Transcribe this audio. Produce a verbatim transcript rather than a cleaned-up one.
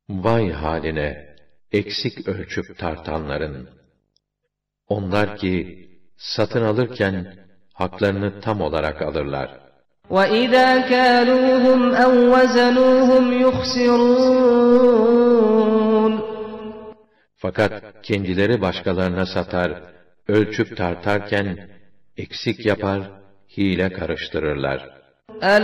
Vay haline, eksik ölçüp tartanların! Onlar ki, satın alırken, haklarını tam olarak alırlar. وَإِذَا كَالُوهُمْ أَوْ وَزَنُوهُمْ يُخْسِرُونَ Fakat kendileri başkalarına satar, ölçüp tartarken, eksik yapar, hile karıştırırlar.